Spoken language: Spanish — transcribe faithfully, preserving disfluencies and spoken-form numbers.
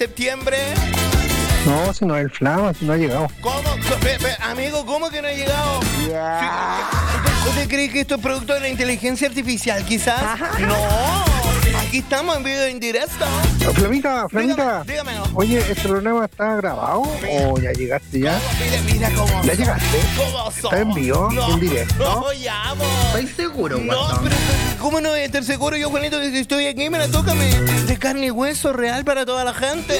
septiembre. No, si no es el Flama, si no ha llegado. ¿Cómo? Pe- pe- amigo, ¿cómo que no ha llegado? Ya. Sí, ¿Usted cree que esto es producto de la inteligencia artificial, quizás? No, aquí estamos en vivo en directo. Flamita, Flamita. Dígame, dígame. Oye, ¿este programa está grabado o ya llegaste ya? Mira, mira cómo. ¿Ya llegaste? ¿Cómo son? ¿Está en vivo? No, ¿En directo? No, ya, po. ¿Estoy seguro, No, guatón? pero ¿cómo no voy a estar seguro yo, Juanito, de que estoy aquí? Me la toca, me, de carne y hueso real para toda la gente.